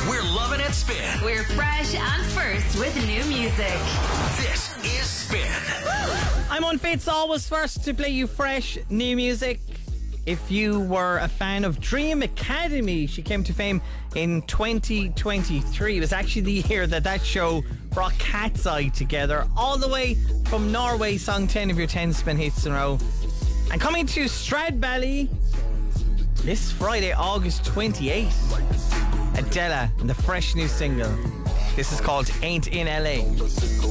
We're loving it, Spin. We're fresh and first with new music. This is Spin. I'm on Fate's always first to play you fresh new music. If you were a fan of Dream Academy, she came to fame in 2023. It was actually the year that show brought Cat's Eye together, all the way from Norway, song 10 of your 10 Spin hits in a row. And coming to Stradbally this Friday, August 28th, Adela and the fresh new single. This is called Ain't in LA.